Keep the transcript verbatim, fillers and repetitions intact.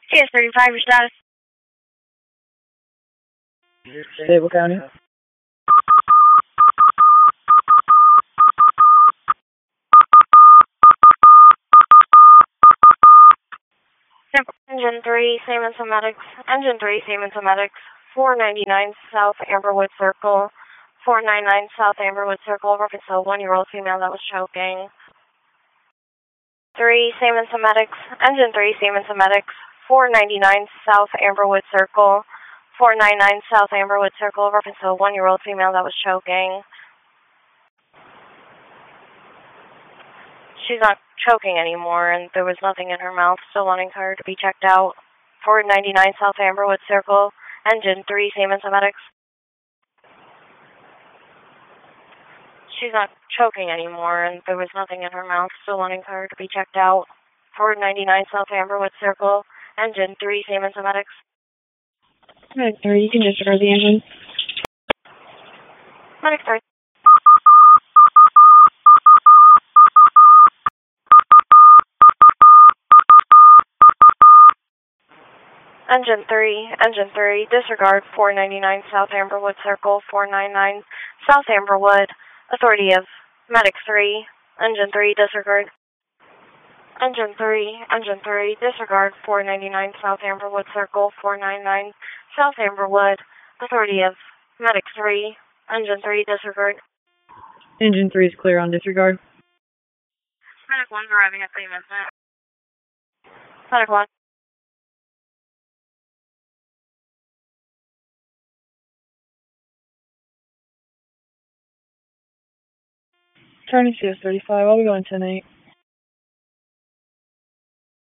C S thirty-five, your status. Stable County. Engine three, Siemens Medics. Engine three, Siemens Medics. four ninety-nine South Amberwood Circle. four ninety-nine South Amberwood Circle. Reference a one-year-old female that was choking. three, Siemens Medics. Engine three, Siemens Medics. four ninety-nine South Amberwood Circle. four ninety-nine South Amberwood Circle. Reference a one-year-old female that was choking. She's not choking anymore, and there was nothing in her mouth, still wanting her to be checked out. four ninety-nine South Amberwood Circle. Engine three, Siemens Medics. She's not choking anymore, and there was nothing in her mouth, still wanting her to be checked out. four ninety-nine South Amberwood Circle. Engine three, Siemens Medics. Medic three, you can disregard the engine. Medic three. Engine three, Engine three, disregard four ninety-nine South Amberwood Circle, four ninety-nine South Amberwood, authority of Medic three, Engine three, disregard. Engine three, Engine three, disregard four ninety-nine South Amberwood Circle, four ninety-nine South Amberwood, authority of Medic three, Engine three, disregard. Engine three is clear on disregard. Medic one's arriving at three minutes. Medic one. Turning C S thirty-five, I'll be going ten eight.